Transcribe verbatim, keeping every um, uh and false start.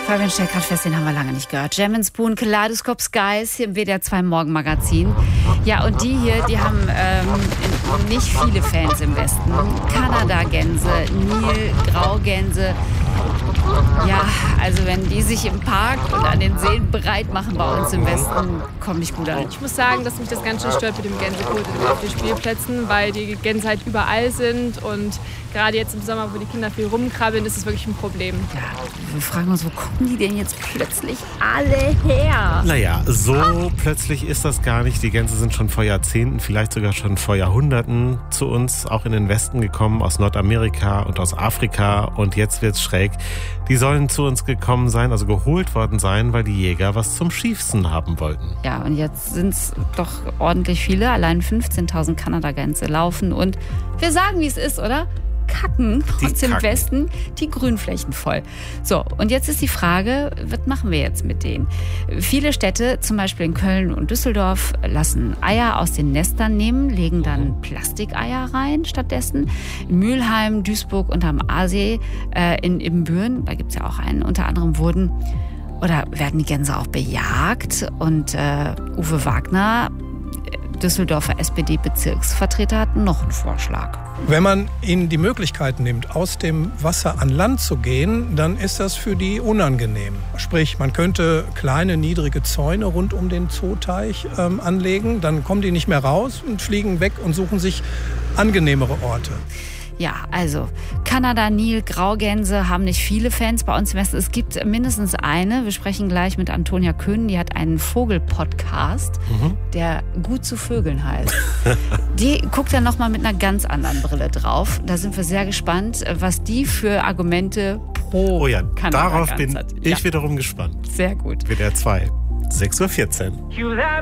Fabian stellt gerade fest, den haben wir lange nicht gehört. Jam and Spoon, Kaleidoscope Skies, hier im W D R zwei Morgenmagazin. Ja, und die hier, die haben ähm, nicht viele Fans im Westen. Kanada-Gänse, Nil-Graugänse. Ja, also wenn die sich im Park und an den Seen breit machen bei uns im Westen, kommt nicht gut an. Ich muss sagen, dass mich das ganz schön stört mit dem Gänsekult auf den Spielplätzen, weil die Gänse halt überall sind und gerade jetzt im Sommer, wo die Kinder viel rumkrabbeln, ist es wirklich ein Problem. Ja, wir fragen uns, wo kommen die denn jetzt plötzlich alle her? Naja, so plötzlich ist das gar nicht. Die Gänse sind schon vor Jahrzehnten, vielleicht sogar schon vor Jahrhunderten zu uns, auch in den Westen gekommen, aus Nordamerika und aus Afrika. Und jetzt wird's schräg. Die sollen zu uns gekommen sein, also geholt worden sein, weil die Jäger was zum Schießen haben wollten. Ja, und jetzt sind es doch ordentlich viele. Allein fünfzehntausend Kanada-Gänse laufen. Und wir sagen, wie es ist, oder? Kacken aus dem Westen die Grünflächen voll. So, und jetzt ist die Frage, was machen wir jetzt mit denen? Viele Städte, zum Beispiel in Köln und Düsseldorf, lassen Eier aus den Nestern nehmen, legen dann Plastikeier rein stattdessen. In Mülheim, Duisburg und am Aasee, äh, in Ibbenbüren, da gibt es ja auch einen, unter anderem wurden oder werden die Gänse auch bejagt. Und äh, Uwe Wagner, Düsseldorfer S P D-Bezirksvertreter, hat noch einen Vorschlag. Wenn man ihnen die Möglichkeit nimmt, aus dem Wasser an Land zu gehen, dann ist das für die unangenehm. Sprich, man könnte kleine, niedrige Zäune rund um den Zooteich ähm, anlegen, dann kommen die nicht mehr raus und fliegen weg und suchen sich angenehmere Orte. Ja, also Kanada, Nil, Graugänse haben nicht viele Fans bei uns im Westen. Es gibt mindestens eine. Wir sprechen gleich mit Antonia Köhn. Die hat einen Vogel-Podcast, mhm. der gut zu Vögeln heißt. Die guckt dann nochmal mit einer ganz anderen Brille drauf. Da sind wir sehr gespannt, was die für Argumente pro Oh ja, Kanada darauf bin hat. ich ja. wiederum gespannt. Sehr gut. W D R zwei, sechs Uhr vierzehn.